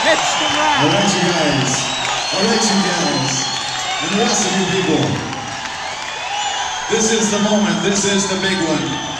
Pitch to right. All right, you guys. All right, you guys. And the rest of you people. This is the moment. This is the big one.